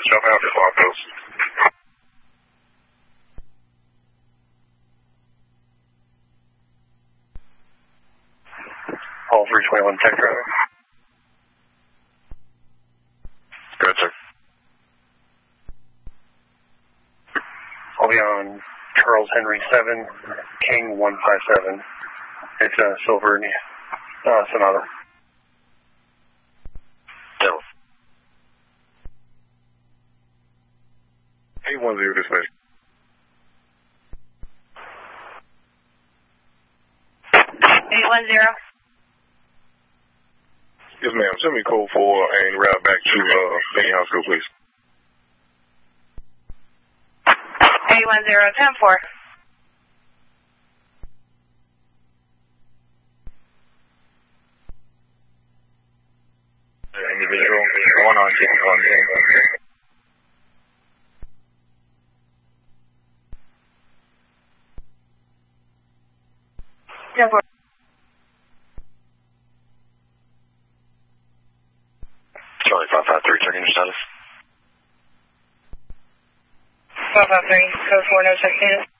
jump out to Fog Coast. All 321 tech driver. Good, sir. I'll be on Charles Henry 7, King 157. It's a silver Sonata. Devil. 810 dispatch. 810. Yes, ma'am. Send me code 4 and route back to Main House School, please. 810, 10-4. Individual 1 on 61. 10-4. Charlie 553, checking your status. 553, code 4, no check status.